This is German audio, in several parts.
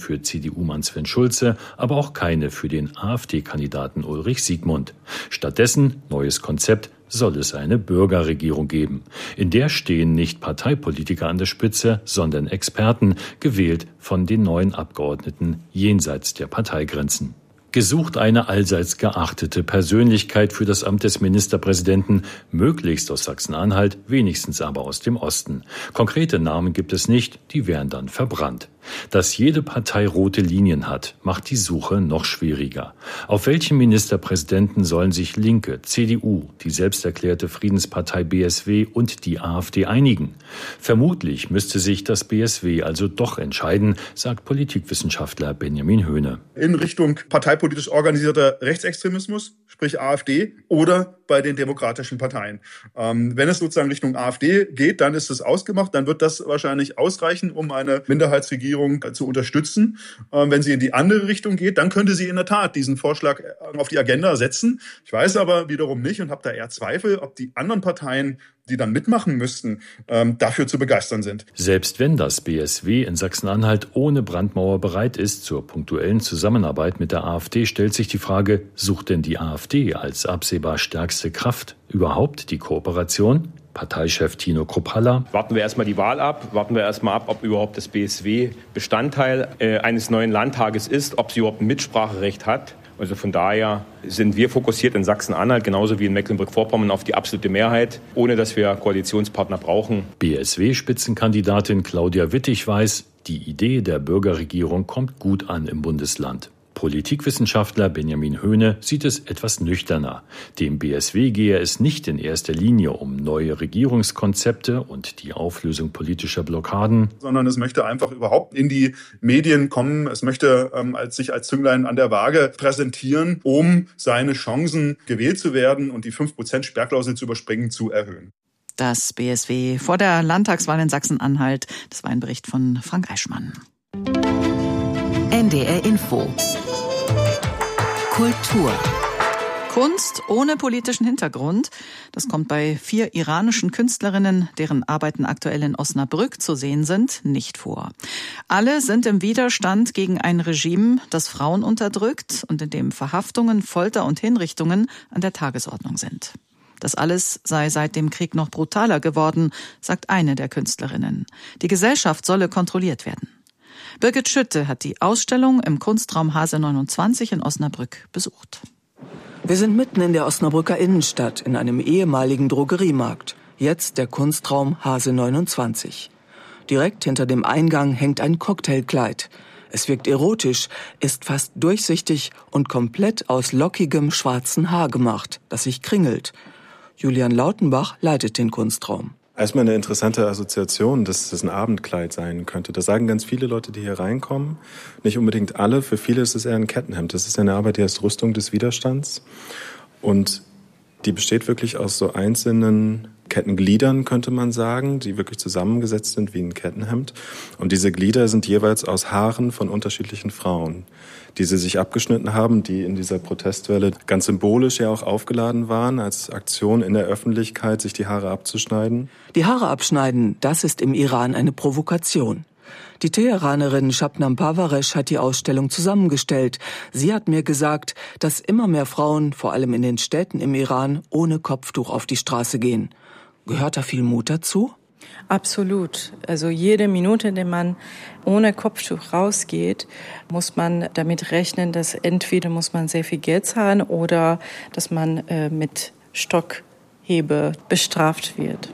für CDU-Mann Sven Schulze, aber auch keine für den AfD-Kandidaten Ulrich Siegmund. Stattdessen, neues Konzept, soll es eine Bürgerregierung geben. In der stehen nicht Parteipolitiker an der Spitze, sondern Experten, gewählt von den neuen Abgeordneten jenseits der Parteigrenzen. Gesucht eine allseits geachtete Persönlichkeit für das Amt des Ministerpräsidenten, möglichst aus Sachsen-Anhalt, wenigstens aber aus dem Osten. Konkrete Namen gibt es nicht, die wären dann verbrannt. Dass jede Partei rote Linien hat, macht die Suche noch schwieriger. Auf welchen Ministerpräsidenten sollen sich Linke, CDU, die selbsterklärte Friedenspartei BSW und die AfD einigen? Vermutlich müsste sich das BSW also doch entscheiden, sagt Politikwissenschaftler Benjamin Höhne. In Richtung parteipolitisch organisierter Rechtsextremismus, sprich AfD, oder bei den demokratischen Parteien. Wenn es sozusagen Richtung AfD geht, dann ist es ausgemacht, dann wird das wahrscheinlich ausreichen, um eine Minderheitsregierung zu unterstützen. Wenn sie in die andere Richtung geht, dann könnte sie in der Tat diesen Vorschlag auf die Agenda setzen. Ich weiß aber wiederum nicht und habe da eher Zweifel, ob die anderen Parteien, die dann mitmachen müssten, dafür zu begeistern sind. Selbst wenn das BSW in Sachsen-Anhalt ohne Brandmauer bereit ist zur punktuellen Zusammenarbeit mit der AfD, stellt sich die Frage, sucht denn die AfD als absehbar stärkste Kraft überhaupt die Kooperation? Parteichef Tino Kruppalla. Warten wir erstmal die Wahl ab, warten wir erstmal ab, ob überhaupt das BSW Bestandteil eines neuen Landtages ist, ob sie überhaupt ein Mitspracherecht hat. Also von daher sind wir fokussiert in Sachsen-Anhalt, genauso wie in Mecklenburg-Vorpommern, auf die absolute Mehrheit, ohne dass wir Koalitionspartner brauchen. BSW-Spitzenkandidatin Claudia Wittig weiß, die Idee der Bürgerregierung kommt gut an im Bundesland. Politikwissenschaftler Benjamin Höhne sieht es etwas nüchterner. Dem BSW gehe es nicht in erster Linie um neue Regierungskonzepte und die Auflösung politischer Blockaden, sondern es möchte einfach überhaupt in die Medien kommen. Es möchte sich als Zünglein an der Waage präsentieren, um seine Chancen, gewählt zu werden und die 5% Sperrklausel zu überspringen, zu erhöhen. Das BSW vor der Landtagswahl in Sachsen-Anhalt. Das war ein Bericht von Frank Eichmann. NDR Info. Kultur. Kunst ohne politischen Hintergrund. Das kommt bei 4 iranischen Künstlerinnen, deren Arbeiten aktuell in Osnabrück zu sehen sind, nicht vor. Alle sind im Widerstand gegen ein Regime, das Frauen unterdrückt und in dem Verhaftungen, Folter und Hinrichtungen an der Tagesordnung sind. Das alles sei seit dem Krieg noch brutaler geworden, sagt eine der Künstlerinnen. Die Gesellschaft solle kontrolliert werden. Birgit Schütte hat die Ausstellung im Kunstraum Hase 29 in Osnabrück besucht. Wir sind mitten in der Osnabrücker Innenstadt in einem ehemaligen Drogeriemarkt. Jetzt der Kunstraum Hase 29. Direkt hinter dem Eingang hängt ein Cocktailkleid. Es wirkt erotisch, ist fast durchsichtig und komplett aus lockigem schwarzen Haar gemacht, das sich kringelt. Julian Lautenbach leitet den Kunstraum. Erstmal eine interessante Assoziation, dass das ein Abendkleid sein könnte. Das sagen ganz viele Leute, die hier reinkommen. Nicht unbedingt alle. Für viele ist es eher ein Kettenhemd. Das ist eine Arbeit, die heißt Rüstung des Widerstands. Und die besteht wirklich aus so einzelnen Kettengliedern, könnte man sagen, die wirklich zusammengesetzt sind wie ein Kettenhemd. Und diese Glieder sind jeweils aus Haaren von unterschiedlichen Frauen, die sie sich abgeschnitten haben, die in dieser Protestwelle ganz symbolisch ja auch aufgeladen waren, als Aktion in der Öffentlichkeit, sich die Haare abzuschneiden. Die Haare abschneiden, das ist im Iran eine Provokation. Die Teheranerin Shabnam Parvaresh hat die Ausstellung zusammengestellt. Sie hat mir gesagt, dass immer mehr Frauen, vor allem in den Städten im Iran, ohne Kopftuch auf die Straße gehen. Gehört da viel Mut dazu? Absolut. Also jede Minute, in der man ohne Kopftuch rausgeht, muss man damit rechnen, dass entweder muss man sehr viel Geld zahlen oder dass man mit Stockhebe bestraft wird.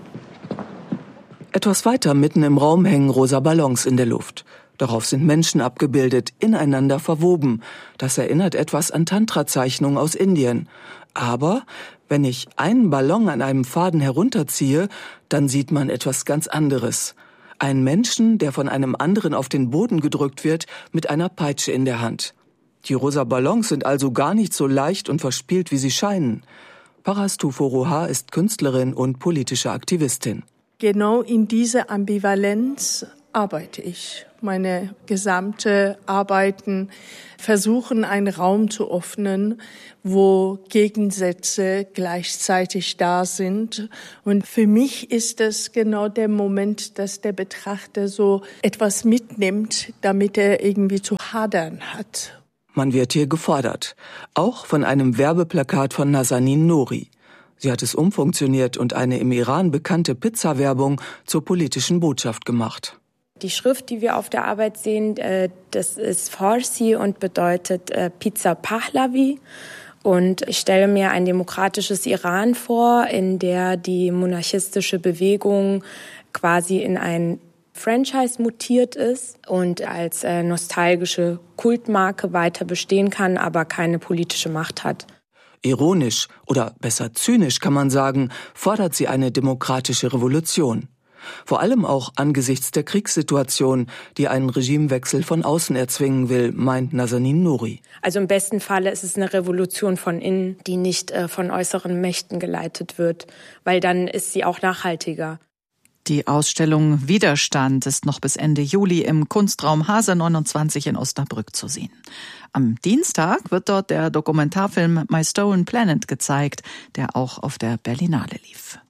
Etwas weiter mitten im Raum hängen rosa Ballons in der Luft. Darauf sind Menschen abgebildet, ineinander verwoben. Das erinnert etwas an Tantra-Zeichnungen aus Indien. Aber wenn ich einen Ballon an einem Faden herunterziehe, dann sieht man etwas ganz anderes. Einen Menschen, der von einem anderen auf den Boden gedrückt wird, mit einer Peitsche in der Hand. Die rosa Ballons sind also gar nicht so leicht und verspielt, wie sie scheinen. Parastu Foroha ist Künstlerin und politische Aktivistin. Genau in dieser Ambivalenz arbeite ich. Meine gesamte Arbeiten versuchen, einen Raum zu öffnen, wo Gegensätze gleichzeitig da sind. Und für mich ist es genau der Moment, dass der Betrachter so etwas mitnimmt, damit er irgendwie zu hadern hat. Man wird hier gefordert. Auch von einem Werbeplakat von Nazanin Nouri. Sie hat es umfunktioniert und eine im Iran bekannte Pizza-Werbung zur politischen Botschaft gemacht. Die Schrift, die wir auf der Arbeit sehen, das ist Farsi und bedeutet Pizza Pahlavi. Und ich stelle mir ein demokratisches Iran vor, in der die monarchistische Bewegung quasi in ein Franchise mutiert ist und als nostalgische Kultmarke weiter bestehen kann, aber keine politische Macht hat. Ironisch oder besser zynisch kann man sagen, fordert sie eine demokratische Revolution. Vor allem auch angesichts der Kriegssituation, die einen Regimewechsel von außen erzwingen will, meint Nazanin Nouri. Also im besten Falle ist es eine Revolution von innen, die nicht von äußeren Mächten geleitet wird, weil dann ist sie auch nachhaltiger. Die Ausstellung Widerstand ist noch bis Ende Juli im Kunstraum Hase 29 in Osnabrück zu sehen. Am Dienstag wird dort der Dokumentarfilm My Stolen Planet gezeigt, der auch auf der Berlinale lief.